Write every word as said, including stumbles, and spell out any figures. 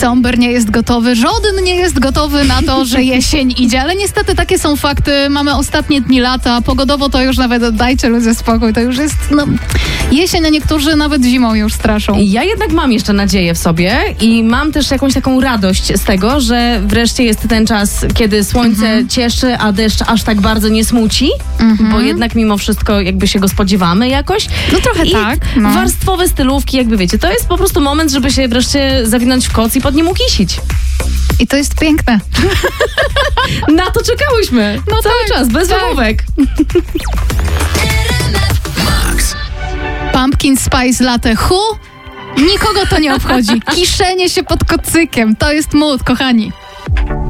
December nie jest gotowy, żaden nie jest gotowy na to, że jesień idzie, ale niestety takie są fakty. Mamy ostatnie dni lata, pogodowo to już nawet dajcie ludzie spokój, to już jest, no, jesień, a niektórzy nawet zimą już straszą. Ja jednak mam jeszcze nadzieję w sobie i mam też jakąś taką radość z tego, że wreszcie jest ten czas, kiedy słońce mhm. cieszy, a deszcz aż tak bardzo nie smuci, mhm. bo jednak mimo wszystko jakby się go spodziewamy jakoś. No trochę I tak. No. warstwowe stylówki, jakby wiecie, to jest po prostu moment, żeby się wreszcie zawinąć w koc i pod nim ukisić. I to jest piękne. Na to czekałyśmy. No cały tak, czas, bez tak. wymówek. Pumpkin Spice Latte Who? Nikogo to nie obchodzi. Kiszenie się pod kocykiem. To jest mód, kochani.